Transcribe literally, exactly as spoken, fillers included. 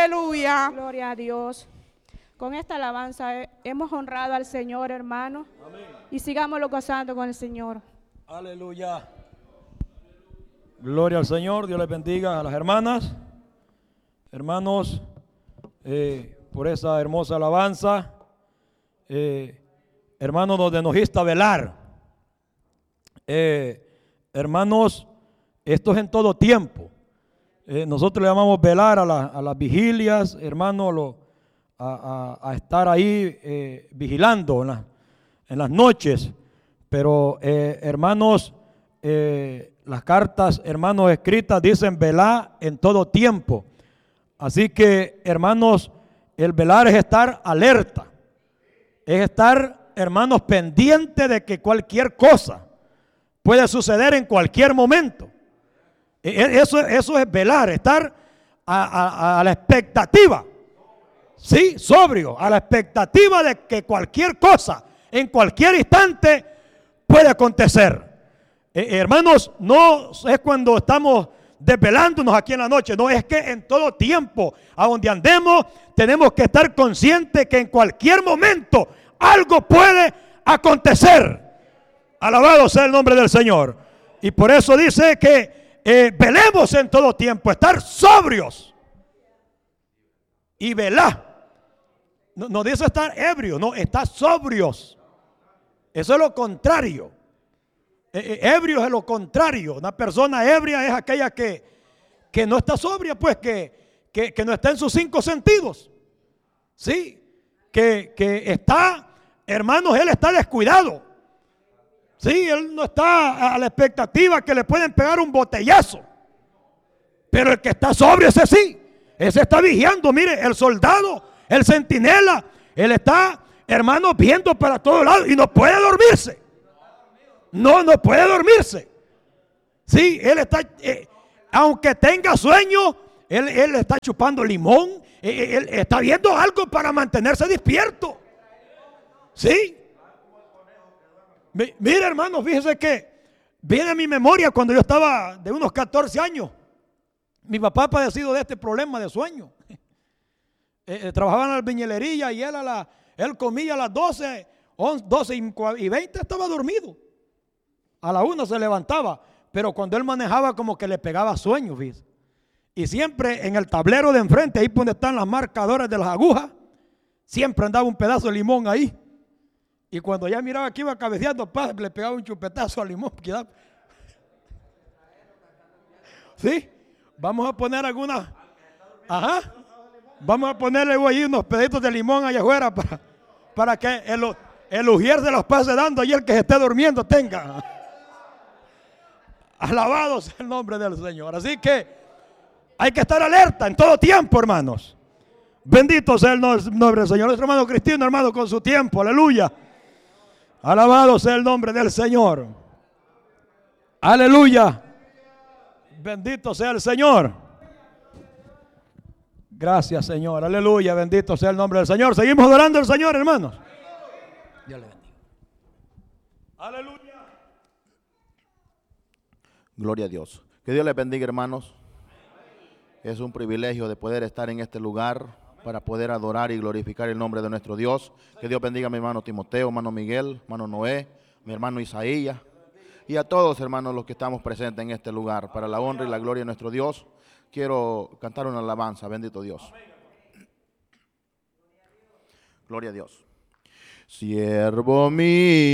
Aleluya. Gloria a Dios. Con esta alabanza eh, hemos honrado al Señor, hermano. Amén. Y sigámoslo gozando con el Señor. Aleluya. Gloria al Señor. Dios les bendiga a las hermanas, hermanos, eh, por esa hermosa alabanza. Eh, hermanos, donde nos insta a velar. Eh, hermanos, esto es en todo tiempo. Eh, nosotros le llamamos velar a, la, a las vigilias, hermanos, lo, a, a, a estar ahí eh, vigilando en, la, en las noches. Pero, eh, hermanos, eh, las cartas, hermanos, escritas dicen velar en todo tiempo. Así que, hermanos, el velar es estar alerta. Es estar, hermanos, pendiente de que cualquier cosa puede suceder en cualquier momento. Eso, eso es velar, estar a, a, a la expectativa, sí, sobrio, a la expectativa de que cualquier cosa en cualquier instante puede acontecer. Eh, hermanos, no es cuando estamos desvelándonos aquí en la noche, no, es que en todo tiempo, a donde andemos, tenemos que estar conscientes que en cualquier momento algo puede acontecer. Alabado sea el nombre del Señor. Y por eso dice que Eh, velemos en todo tiempo, estar sobrios y velar. No, no dice estar ebrio, no, estar sobrios. Eso es lo contrario. Eh, eh, ebrio es lo contrario. Una persona ebria es aquella que, que no está sobria, pues que, que, que no está en sus cinco sentidos. Sí, que, que está, hermanos, él está descuidado. Sí, él no está a la expectativa que le pueden pegar un botellazo. Pero el que está sobrio, ese sí. Ese está vigiando. Mire, el soldado, el centinela, él está, hermano, viendo para todos lados y no puede dormirse. No, no puede dormirse. Sí, él está, eh, aunque tenga sueño, él, él está chupando limón. Él, él está viendo algo para mantenerse despierto. Sí. Mira, hermano, fíjese que viene a mi memoria cuando yo estaba de unos catorce años. Mi papá padecido de este problema de sueño. Eh, eh, trabajaba en la albañilería y él, a la, él comía a las doce, once, doce y veinte estaba dormido. A la una se levantaba, pero cuando él manejaba como que le pegaba sueño, fíjese. Y siempre en el tablero de enfrente, ahí donde están las marcadores de las agujas, siempre andaba un pedazo de limón ahí. Y cuando ya miraba que iba cabeceando, pa, le pegaba un chupetazo al limón. ¿Sí? Vamos a poner alguna. Ajá. Vamos a ponerle ahí unos pedacitos de limón allá afuera para, para que el, el ujier se los pase dando y el que se esté durmiendo tenga. Alabado sea el nombre del Señor. Así que hay que estar alerta en todo tiempo, hermanos. Bendito sea el nombre del Señor. Nuestro hermano Cristino, hermano, con su tiempo. Aleluya. Alabado sea el nombre del Señor. Aleluya. Bendito sea el Señor. Gracias, Señor. Aleluya. Bendito sea el nombre del Señor. Seguimos adorando al Señor, hermanos. Dios le bendiga. Aleluya. Gloria a Dios. Que Dios les bendiga, hermanos. Es un privilegio de poder estar en este lugar para poder adorar y glorificar el nombre de nuestro Dios. Que Dios bendiga a mi hermano Timoteo, hermano Miguel, hermano Noé, mi hermano Isaías y a todos, hermanos, los que estamos presentes en este lugar. Para la honra y la gloria de nuestro Dios, quiero cantar una alabanza. Bendito Dios. Gloria a Dios. Siervo mío.